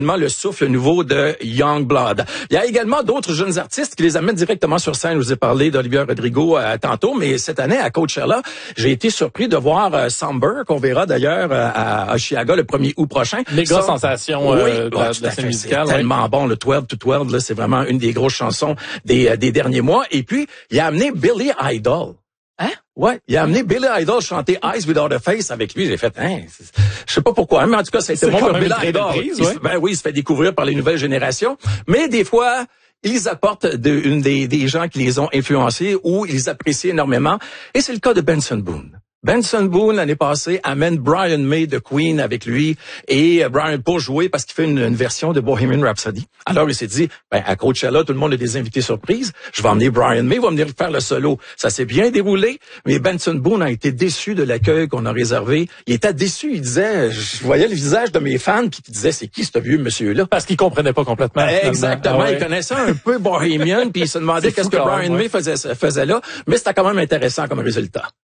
le souffle nouveau de Youngblood. Il y a également d'autres jeunes artistes qui les amènent directement sur scène. Je vous ai parlé d'Olivia Rodrigo tantôt, mais cette année, à Coachella, j'ai été surpris de voir Somber, qu'on verra d'ailleurs à Chicago le 1er août prochain. Méga sensation de la scène musicale. C'est tellement bon, le 12 to 12, là, c'est vraiment une des grosses chansons des derniers mois. Et puis, il a amené Billy Idol. Hein? Ouais, il a amené Billy Idol chanter Eyes Without a Face avec lui. J'ai fait, je sais pas pourquoi, mais en tout cas, ça a été bon pour Billy Idol. Ben oui, il se fait découvrir par les nouvelles générations. Mais des fois, ils apportent des gens qui les ont influencés ou ils apprécient énormément. Et c'est le cas de Benson Boone. Benson Boone, l'année passée, amène Brian May de Queen avec lui et Brian pour jouer parce qu'il fait une version de Bohemian Rhapsody. Alors, il s'est dit, à Coachella, tout le monde a des invités surprises. Je vais emmener Brian May, il va venir faire le solo. Ça s'est bien déroulé, mais Benson Boone a été déçu de l'accueil qu'on a réservé. Il était déçu, il disait, je voyais le visage de mes fans puis il disait, c'est qui ce vieux monsieur-là? Parce qu'il comprenait pas complètement. Exactement, il connaissait un peu Bohemian puis il se demandait qu'est-ce que Brian May faisait là, mais c'était quand même intéressant comme résultat.